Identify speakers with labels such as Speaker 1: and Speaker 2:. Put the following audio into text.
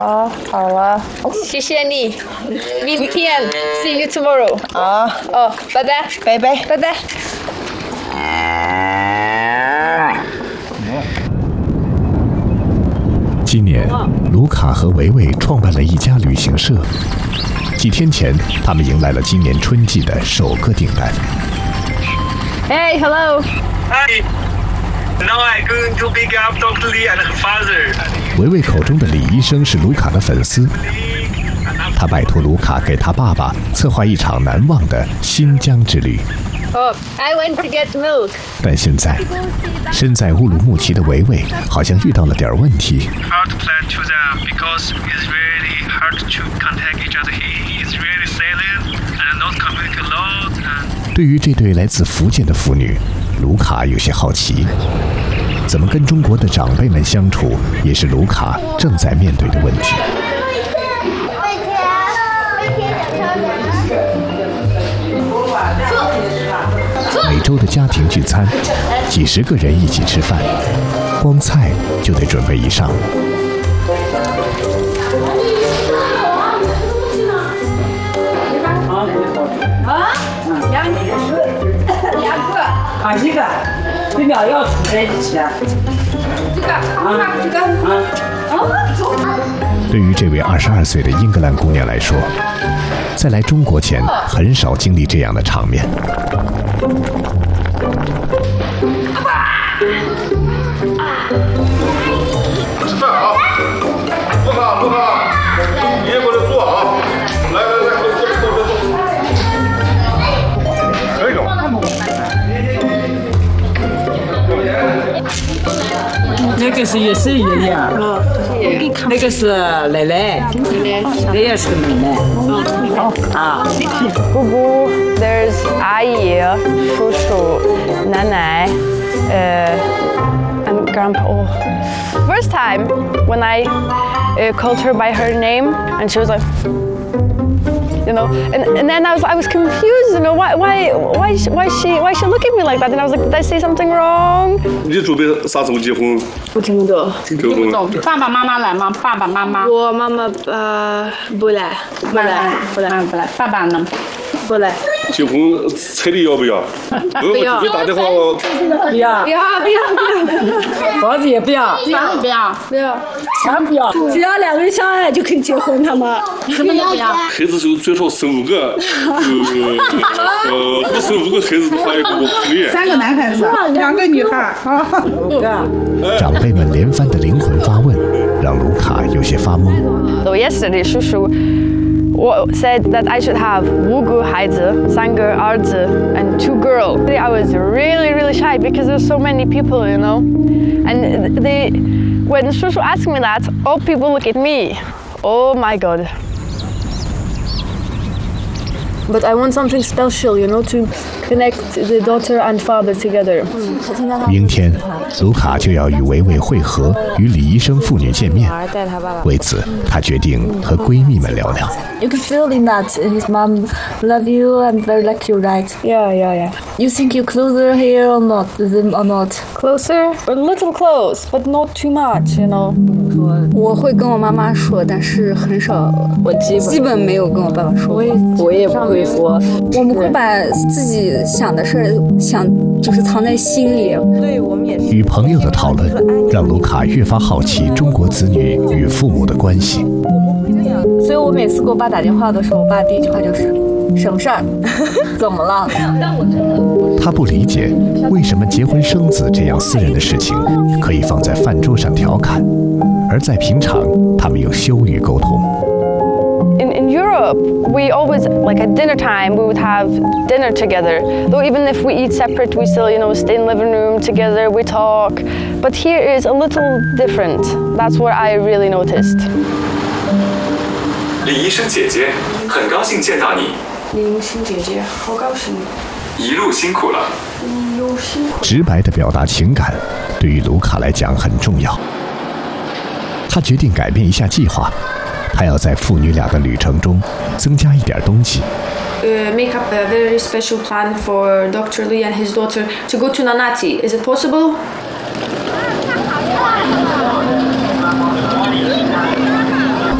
Speaker 1: 哦，好了，谢谢你，明天 see you tomorrow。哦，拜拜，
Speaker 2: 拜拜，
Speaker 1: 拜拜。
Speaker 3: 今年，卢卡和维维创办了一家旅行社。几天前，他们迎来了今年春季的首个订单。
Speaker 1: Hey, hello.
Speaker 4: Hi. Now I'm going to pick up Dr. Lee and her father.
Speaker 3: 维维口中的李医生是卢卡的粉丝，他拜托卢卡给他爸爸策划一场难忘的新疆之旅。
Speaker 1: Oh, I went to get milk.
Speaker 3: 但现在，身在乌鲁木齐的维维好像遇到了点问题。
Speaker 4: How to plan to them because it's really hard to contact each other. He is really silent and not communicate a lot.
Speaker 3: 对于这对来自福建的父女，卢卡有些好奇，怎么跟中国的长辈们相处，也是卢卡正在面对的问题。每周的家庭聚餐，几十个人一起吃饭，光菜就得准备一上午。
Speaker 2: 一个，这俩要处在一起啊。
Speaker 3: 对于这位22岁的英格兰姑娘来说，在来中国前很少经历这样的场面。
Speaker 5: 吃饭啊！不怕，爷爷过来坐啊！来，坐。可以了。
Speaker 2: 那个是也是爷爷，那个是奶奶，那也是奶奶。
Speaker 1: 姑姑 ，there's 阿姨、叔叔、奶奶，and grandpa. Oh. First time when I called her by her name, and she was like, you know, and then I was confused, you know, why she look at me like that? And I was like, did I say something wrong?
Speaker 5: 你准备啥时候结婚？
Speaker 1: 不听得懂。
Speaker 5: 结婚。
Speaker 2: 爸爸妈妈来吗？爸爸妈妈。
Speaker 1: 我妈妈不来。
Speaker 2: 爸爸呢？
Speaker 1: 不来。
Speaker 5: 结婚彩礼要不要？不要。直接打电话。
Speaker 2: 不要。房子也不要。
Speaker 1: 不要。
Speaker 2: 全不要。
Speaker 6: 只要2个人相爱就可以结婚，他们
Speaker 1: 什么都不要。
Speaker 5: 孩子就最少生5个，不生5个孩子的话也不可以。
Speaker 6: 3个男孩子，2个女孩。
Speaker 3: 长辈们连番的灵魂发问，让卢卡有些发懵。
Speaker 1: So yesterday, 叔叔said that I should have 5个孩子，3个儿子 and 2 girls. I was really shy because there's so many people, you know. And when 叔叔 asked me that, all people look at me. Oh my God. But I want something special, you know, to connect the daughter and father together.
Speaker 3: 明天，卢卡就要与维维会合，与李医生父女见面。为此，她决定和闺蜜们聊聊。
Speaker 7: You can feel in that his mom love you and very like you, right?
Speaker 1: Yeah.
Speaker 7: You think you closer here or not? Them or not?
Speaker 1: Closer? A little close, but not too much, you know.
Speaker 8: 我会跟我妈妈说，但是很少，我基本没有跟我爸爸说。
Speaker 2: 我也不会说。
Speaker 8: 我们会把自己想的事就是藏在心里。
Speaker 2: 对，我们也是。
Speaker 3: 与朋友的讨论让卢卡越发好奇中国子女与父母的关系。
Speaker 7: 所以我每次给我爸打电话的时候，我爸第一句话就是什么事儿？怎么了？
Speaker 3: 他不理解为什么结婚生子这样私人的事情可以放在饭桌上调侃，而在平常他们又羞于沟通。
Speaker 1: In Europe, we always, like at dinner time, we would have dinner together. Though even if we eat separate, we still, you know, stay in the living room together, we talk. But here is a little different. That's what I really noticed.
Speaker 9: 李医生姐姐，很高兴见到你。
Speaker 1: 李医生姐姐，好高兴。
Speaker 9: 一路辛苦了。
Speaker 3: 直白地表达情感，对于卢卡来讲很重要。他决定改变一下计划。他要在父女俩的旅程中增加一点东西。
Speaker 1: Make up a very special plan for Dr. Lee and his daughter to go to Nanati. Is it possible?